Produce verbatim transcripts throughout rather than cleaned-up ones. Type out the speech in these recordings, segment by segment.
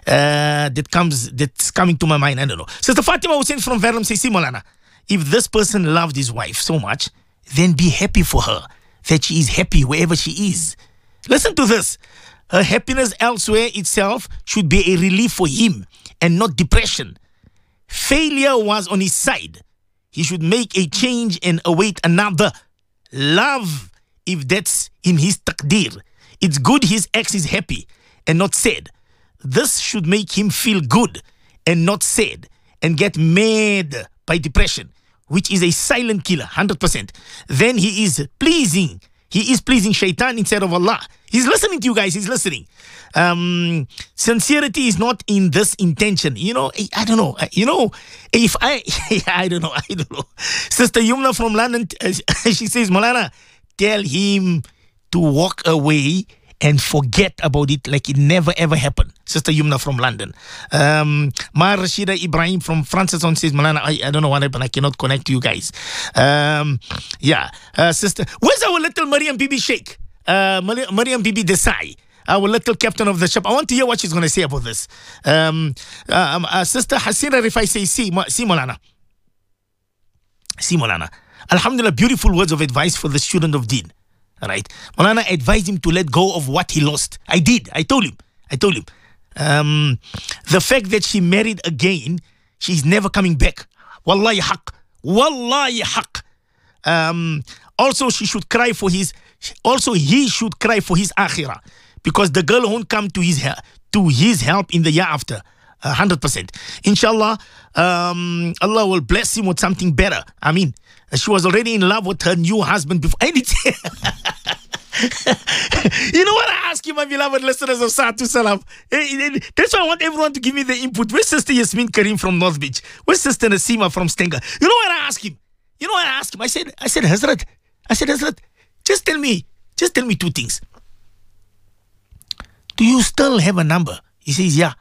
uh, that comes that's coming to my mind. I don't know. Sister Fatima Hussein from Verulam says, see, Molana, if this person loved his wife so much, then be happy for her that she is happy wherever she is. Listen to this. Her happiness elsewhere itself should be a relief for him and not depression. Failure was on his side. He should make a change and await another. Love, if that's in his taqdeer. It's good his ex is happy and not sad. This should make him feel good and not sad and get mad by depression, which is a silent killer, one hundred percent. Then he is pleasing. He is pleasing shaitan instead of Allah. He's listening to you guys. He's listening. Um, sincerity is not in this intention. You know, I, I don't know. You know, if I, I don't know. I don't know. Sister Yumna from London, uh, she says, Molana, tell him to walk away and forget about it like it never ever happened. Sister Yumna from London. Um, Ma Rashida Ibrahim from Francis on says, Molana, I, I don't know what happened. I cannot connect to you guys. Um, yeah. Uh, sister, where's our little Mariam Bibi Sheikh? Uh, Mariam Bibi Desai, our little captain of the ship. I want to hear what she's going to say about this. Um, uh, uh, Sister Hasina Rifai says, see, see Molana. See Molana. Alhamdulillah, beautiful words of advice for the student of Deen. All right. Molana advised him to let go of what he lost. I did. I told him. I told him. Um, the fact that she married again, she's never coming back. Wallahi haq. Wallahi haq. Um, also, she should cry for his, also he should cry for his akhirah. Because the girl won't come to his, to his help in the year after. one hundred percent. Inshallah, um, Allah will bless him with something better. I mean, she was already in love with her new husband before. And it's you know what I ask you, my beloved listeners of Sa'atu Salam? That's why I want everyone to give me the input. Where's Sister Yasmin Karim from North Beach? Where's Sister Nasima from Stenger? You know what I ask him? You know what I ask him? I said, I said, Hazrat, I said, Hazrat, just tell me, just tell me two things. Do you still have a number? He says, yeah.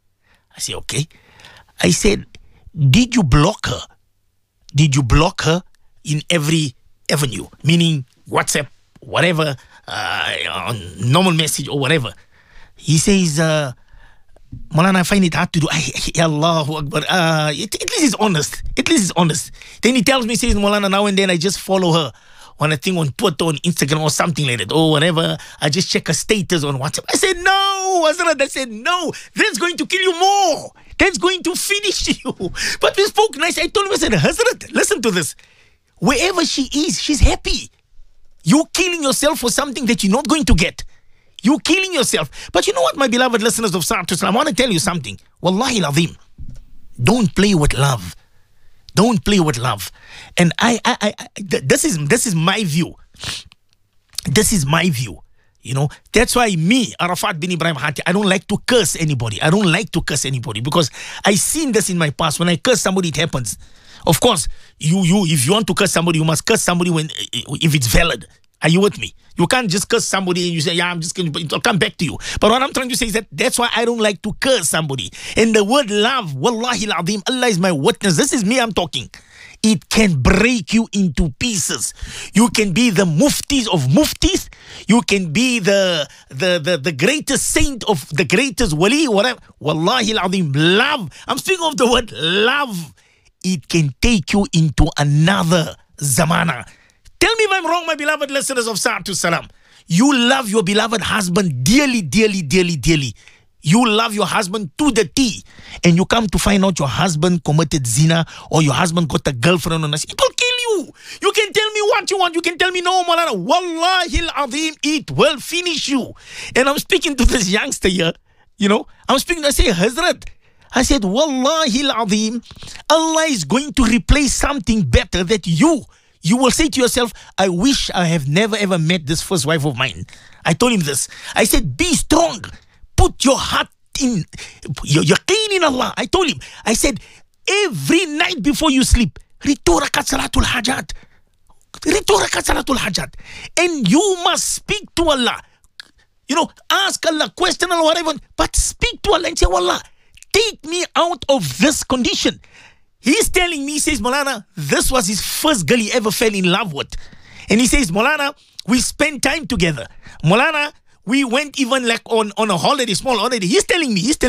I say, okay. I said, did you block her? Did you block her in every avenue? Meaning WhatsApp, whatever, uh, on normal message or whatever. He says, uh, Molana, I find it hard to do. I, Allahu Akbar. Uh, at, at least he's honest. At least he's honest. Then he tells me, says, Molana, now and then I just follow her on a thing on Twitter, on Instagram or something like that, or whatever. I just check her status on WhatsApp. I said, no, Hazrat. I said, no. That's going to kill you more. That's going to finish you. But we spoke nice. I told him, I said, Hazrat, listen to this. Wherever she is, she's happy. You're killing yourself for something that you're not going to get. You're killing yourself. But you know what, my beloved listeners of Sa'atu Salam, I want to tell you something. Wallahi Lazim. Don't play with love. Don't play with love. And I, I, I, I this is this is my view. This is my view. You know, that's why me, Arafat bin Ibrahim Hati, I don't like to curse anybody. I don't like to curse anybody because I seen this in my past. When I curse somebody, it happens. Of course, you, you, if you want to curse somebody, you must curse somebody when, if it's valid. Are you with me? You can't just curse somebody and you say, yeah, I'm just going to, it'll come back to you. But what I'm trying to say is that that's why I don't like to curse somebody. And the word love, wallahi al-azim, Allah is my witness. This is me, I'm talking. It can break you into pieces. You can be the muftis of muftis. You can be the, the, the, the greatest saint of the greatest wali, whatever. Wallahi al-azim, love. I'm speaking of the word love. It can take you into another zamana. Tell me if I'm wrong, my beloved listeners of Sa'atu Salam. You love your beloved husband dearly, dearly, dearly, dearly. You love your husband to the T. And you come to find out your husband committed zina or your husband got a girlfriend on us. It will kill you. You can tell me what you want. You can tell me no, Molana. Wallahi al-azim, it will finish you. And I'm speaking to this youngster here. You know, I'm speaking, I say, Hazrat. I said, Wallahi al-azim, Allah is going to replace something better that you, you will say to yourself, I wish I have never ever met this first wife of mine. I told him this. I said, be strong. Put your heart in, your yaqeen in Allah. I told him, I said, every night before you sleep, read two rakat salatul hajat. Read two rakat salatul hajat. And you must speak to Allah. You know, ask Allah, question Allah, whatever, but speak to Allah and say, Allah, take me out of this condition. He's telling me, he says, Molana, this was his first girl he ever fell in love with. And he says, Molana, we spent time together. Molana, we went even like on, on a holiday, small holiday. He's telling me, he's telling